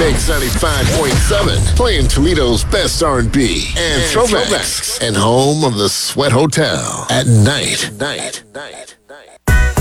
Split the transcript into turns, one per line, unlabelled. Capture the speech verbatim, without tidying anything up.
Mix ninety-five point seven, playing Toledo's best R and B and, and throwbacks, throwbacks, and home of the Sweat Hotel at night. night, night, night.